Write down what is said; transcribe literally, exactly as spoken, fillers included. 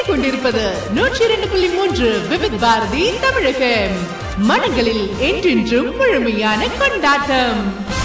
கேட்டுக்கொண்டிருப்பது நூற்றி இரண்டு புள்ளி மூன்று விவித் பாரதி தமிழகம். மனங்களில் என்றென்றும் முழுமையான கொண்டாட்டம்.